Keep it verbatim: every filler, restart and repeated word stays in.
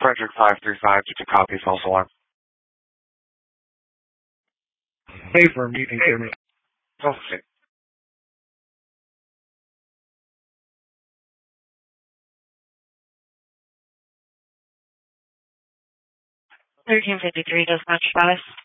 Frederick five three five, did you copy false alarm? Pay for a meeting, Jimmy. Okay. thirteen fifty-three dispatch status.